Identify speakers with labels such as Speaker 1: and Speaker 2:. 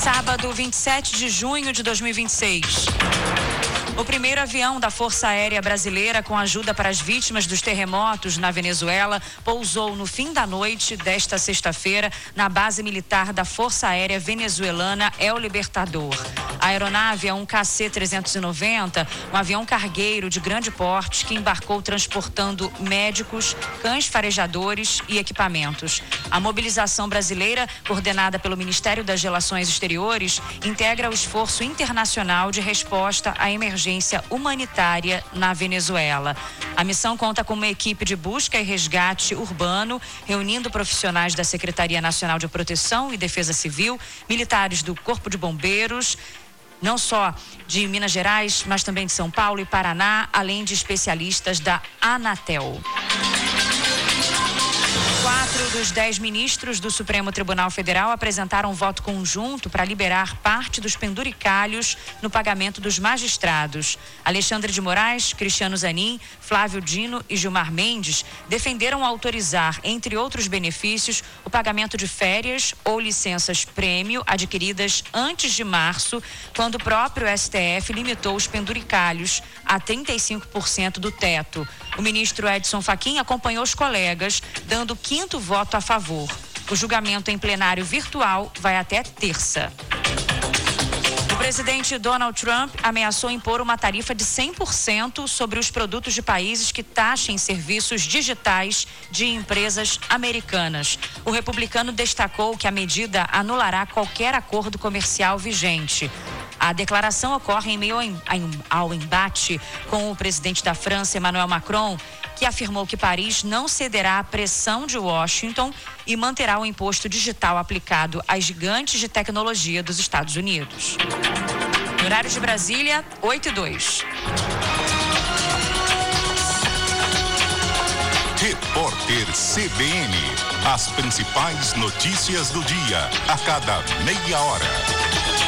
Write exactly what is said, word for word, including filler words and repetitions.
Speaker 1: Sábado, vinte e sete de junho de dois mil e vinte e seis. O primeiro avião da Força Aérea Brasileira com ajuda para as vítimas dos terremotos na Venezuela pousou no fim da noite desta sexta-feira na base militar da Força Aérea Venezuelana El Libertador. A aeronave é um K C trezentos e noventa, um avião cargueiro de grande porte que embarcou transportando médicos, cães farejadores e equipamentos. A mobilização brasileira, coordenada pelo Ministério das Relações Exteriores, integra o esforço internacional de resposta à emergência humanitária na Venezuela. A missão conta com uma equipe de busca e resgate urbano, reunindo profissionais da Secretaria Nacional de Proteção e Defesa Civil, militares do Corpo de Bombeiros, não só de Minas Gerais, mas também de São Paulo e Paraná, além de especialistas da Anatel. Quatro dos dez ministros do Supremo Tribunal Federal apresentaram voto conjunto para liberar parte dos penduricalhos no pagamento dos magistrados. Alexandre de Moraes, Cristiano Zanin, Flávio Dino e Gilmar Mendes defenderam autorizar, entre outros benefícios, o pagamento de férias ou licenças-prêmio adquiridas antes de março, quando o próprio S T F limitou os penduricalhos a trinta e cinco por cento do teto. O ministro Edson Fachin acompanhou os colegas, dando quinto voto a favor. O julgamento em plenário virtual vai até terça. O presidente Donald Trump ameaçou impor uma tarifa de cem por cento sobre os produtos de países que taxem serviços digitais de empresas americanas. O republicano destacou que a medida anulará qualquer acordo comercial vigente. A declaração ocorre em meio ao embate com o presidente da França, Emmanuel Macron, que afirmou que Paris não cederá à pressão de Washington e manterá o imposto digital aplicado às gigantes de tecnologia dos Estados Unidos. No horário de Brasília, oito e dois.
Speaker 2: Repórter C B N. As principais notícias do dia, a cada meia hora.